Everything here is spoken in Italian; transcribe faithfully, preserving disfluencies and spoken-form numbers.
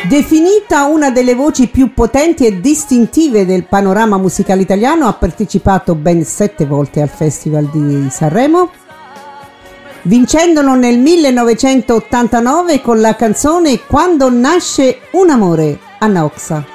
Definita una delle voci più potenti e distintive del panorama musicale italiano, ha partecipato ben sette volte al Festival di Sanremo, vincendolo nel millenovecentottantanove con la canzone Quando nasce un amore, Anna Oxa.